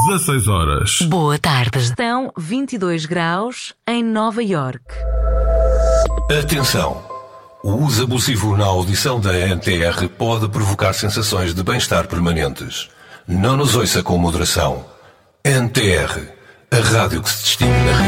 16 horas. Boa tarde. Estão 22 graus em Nova York. Atenção! O uso abusivo na audição da NTR pode provocar sensações de bem-estar permanentes. Não nos ouça com moderação. NTR, a rádio que se distingue na